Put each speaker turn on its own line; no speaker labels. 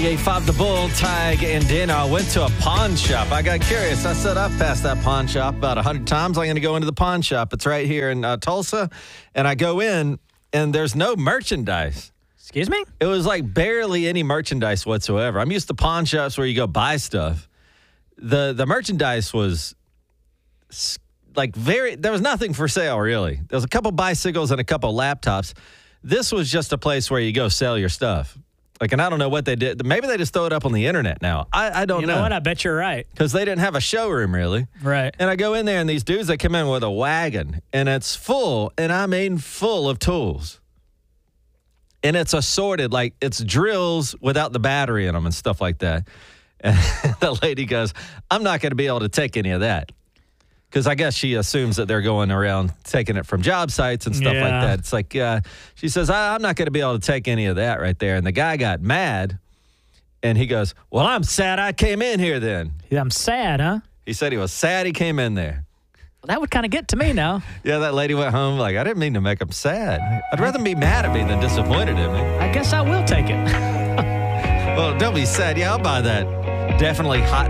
A5 the Bull, Tag, and Dana. I went to a pawn shop. I got curious. I said, I've passed that pawn shop about 100 times. I'm going to go into the pawn shop. It's right here in Tulsa. And I go in, and there's no merchandise.
Excuse me?
It was like barely any merchandise whatsoever. I'm used to pawn shops where you go buy stuff. The merchandise was like there was nothing for sale, really. There was a couple bicycles and a couple laptops. This was just a place where you go sell your stuff. And I don't know what they did. Maybe they just throw it up on the internet now. I don't know.
You know what? I bet you're right.
Because they didn't have a showroom, really.
Right.
And I go in there, and these dudes, they come in with a wagon, and it's full, and I mean full of tools. And it's assorted, like it's drills without the battery in them and stuff like that. And the lady goes, I'm not going to be able to take any of that. Because I guess she assumes that they're going around taking it from job sites and stuff like that. It's like, she says, I'm not going to be able to take any of that right there. And the guy got mad, and he goes, well, I'm sad I came in here then.
Yeah, I'm sad, huh?
He said he was sad he came in there.
Well, that would kind of get to me now.
Yeah, that lady went home like, I didn't mean to make him sad. I'd rather him be mad at me than disappointed in me.
I guess I will take it.
Well, don't be sad. Yeah, I'll buy that. Definitely hot